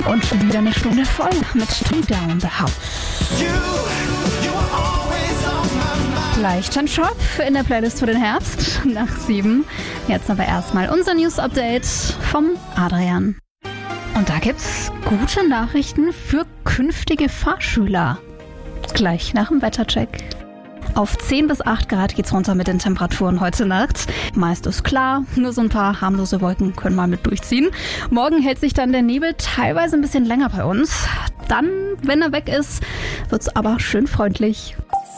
Und wieder eine Stunde voll mit Turn Down the House. Gleich Chen Shop in der Playlist für den Herbst nach 7. Jetzt aber erstmal unser News-Update vom Adrian. Und da gibt's gute Nachrichten für künftige Fahrschüler. Gleich nach dem Wettercheck. Auf 10 bis 8 Grad geht's runter mit den Temperaturen heute Nacht. Meist ist klar, nur so ein paar harmlose Wolken können mal mit durchziehen. Morgen hält sich dann der Nebel teilweise ein bisschen länger bei uns. Dann, wenn er weg ist, wird's aber schön freundlich.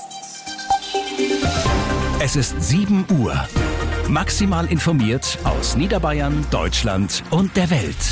Es ist 7 Uhr. Maximal informiert aus Niederbayern, Deutschland und der Welt.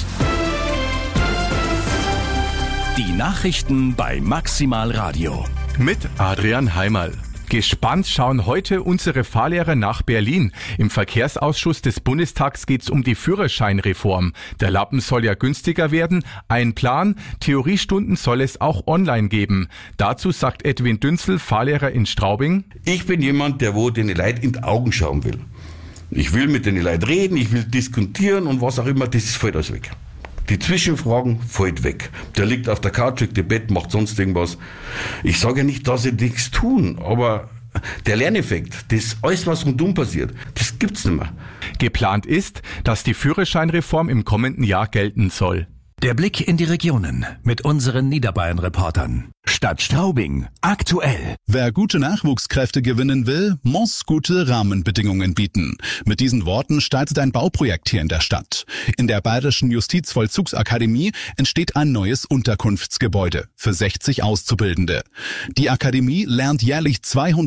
Die Nachrichten bei Maximal Radio. Mit Adrian Heimerl. Gespannt schauen heute unsere Fahrlehrer nach Berlin. Im Verkehrsausschuss des Bundestags geht es um die Führerscheinreform. Der Lappen soll ja günstiger werden. Ein Plan, Theoriestunden soll es auch online geben. Dazu sagt Edwin Dünzel, Fahrlehrer in Straubing: Ich bin jemand, der den Leuten in die Augen schauen will. Ich will mit den Leuten reden, ich will diskutieren und was auch immer, das fällt alles weg. Die Zwischenfragen fällt weg. Der liegt auf der Couch, liegt im Bett, macht sonst irgendwas. Ich sage ja nicht, dass sie nichts tun, aber der Lerneffekt, das alles, was rundum passiert, das gibt's nicht mehr. Geplant ist, dass die Führerscheinreform im kommenden Jahr gelten soll. Der Blick in die Regionen mit unseren Niederbayern-Reportern. Stadt Straubing, aktuell. Wer gute Nachwuchskräfte gewinnen will, muss gute Rahmenbedingungen bieten. Mit diesen Worten startet ein Bauprojekt hier in der Stadt. In der Bayerischen Justizvollzugsakademie entsteht ein neues Unterkunftsgebäude für 60 Auszubildende. Die Akademie lernt jährlich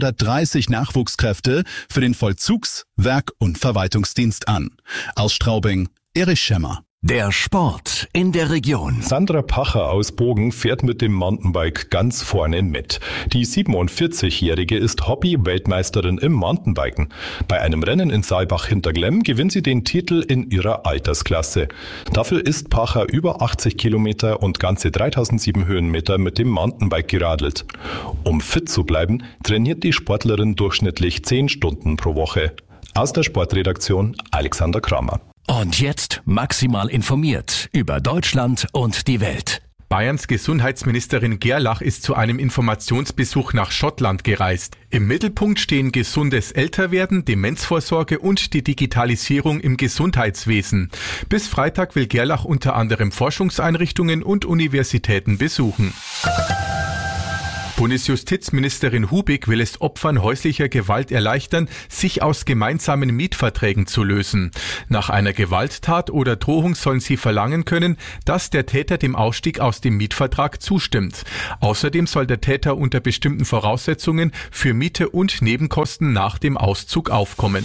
230 Nachwuchskräfte für den Vollzugs-, Werk- und Verwaltungsdienst an. Aus Straubing, Erich Schemmer. Der Sport in der Region. Sandra Pacher aus Bogen fährt mit dem Mountainbike ganz vorne mit. Die 47-Jährige ist Hobby-Weltmeisterin im Mountainbiken. Bei einem Rennen in Saalbach hinter Glemm gewinnt sie den Titel in ihrer Altersklasse. Dafür ist Pacher über 80 Kilometer und ganze 3007 Höhenmeter mit dem Mountainbike geradelt. Um fit zu bleiben, trainiert die Sportlerin durchschnittlich 10 Stunden pro Woche. Aus der Sportredaktion Alexander Kramer. Und jetzt maximal informiert über Deutschland und die Welt. Bayerns Gesundheitsministerin Gerlach ist zu einem Informationsbesuch nach Schottland gereist. Im Mittelpunkt stehen gesundes Älterwerden, Demenzvorsorge und die Digitalisierung im Gesundheitswesen. Bis Freitag will Gerlach unter anderem Forschungseinrichtungen und Universitäten besuchen. Bundesjustizministerin Hubig will es Opfern häuslicher Gewalt erleichtern, sich aus gemeinsamen Mietverträgen zu lösen. Nach einer Gewalttat oder Drohung sollen sie verlangen können, dass der Täter dem Ausstieg aus dem Mietvertrag zustimmt. Außerdem soll der Täter unter bestimmten Voraussetzungen für Miete und Nebenkosten nach dem Auszug aufkommen.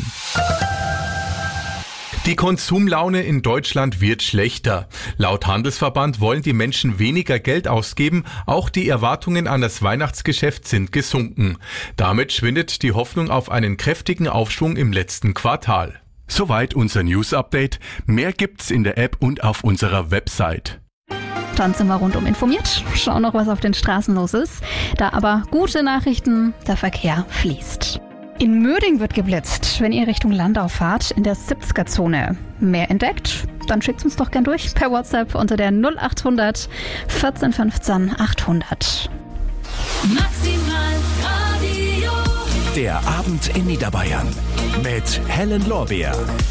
Die Konsumlaune in Deutschland wird schlechter. Laut Handelsverband wollen die Menschen weniger Geld ausgeben, auch die Erwartungen an das Weihnachtsgeschäft sind gesunken. Damit schwindet die Hoffnung auf einen kräftigen Aufschwung im letzten Quartal. Soweit unser News-Update. Mehr gibt's in der App und auf unserer Website. Dann sind wir rundum informiert, schauen noch, was auf den Straßen los ist. Da aber gute Nachrichten, der Verkehr fließt. In Möding wird geblitzt, wenn ihr Richtung Landau fahrt, in der 70er-Zone. Mehr entdeckt? Dann schickt's uns doch gern durch per WhatsApp unter der 0800 14 15 800. Maximal Radio. Der Abend in Niederbayern mit Helen Lorbeer.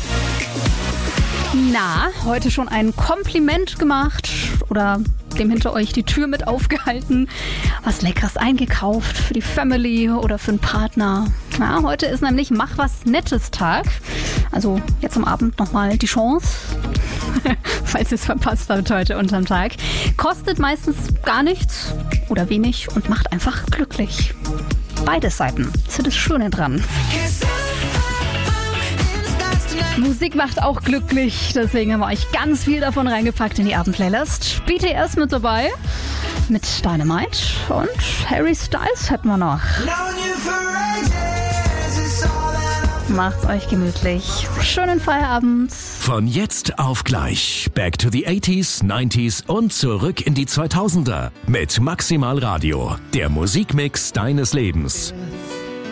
Na, heute schon ein Kompliment gemacht oder dem hinter euch die Tür mit aufgehalten, was Leckeres eingekauft für die Family oder für einen Partner. Na, heute ist nämlich Mach was Nettes Tag. Also jetzt am Abend nochmal die Chance, falls ihr es verpasst habt heute unterm Tag. Kostet meistens gar nichts oder wenig und macht einfach glücklich. Beide Seiten, das ist das Schöne dran. Musik macht auch glücklich, deswegen haben wir euch ganz viel davon reingepackt in die Abendplaylist. BTS mit dabei, mit Dynamite und Harry Styles hätten wir noch. Macht's euch gemütlich. Schönen Feierabend. Von jetzt auf gleich. Back to the 80s, 90s und zurück in die 2000er. Mit Maximal Radio. Der Musikmix deines Lebens.